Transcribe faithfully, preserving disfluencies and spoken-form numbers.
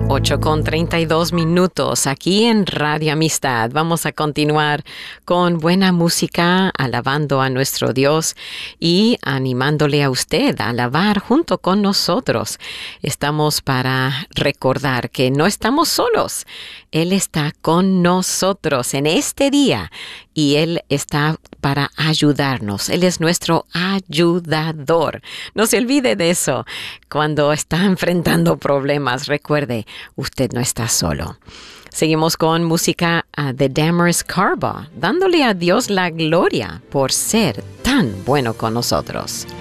ocho con treinta y dos minutos aquí en Radio Amistad. Vamos a continuar con buena música, alabando a nuestro Dios y animándole a usted a alabar junto con nosotros. Estamos para recordar que no estamos solos. Él está con nosotros en este día y Él está para ayudarnos. Él es nuestro ayudador. No se olvide de eso. Cuando está enfrentando problemas, recuerde, usted no está solo. Seguimos con música uh, de Damaris Carba, dándole a Dios la gloria por ser tan bueno con nosotros.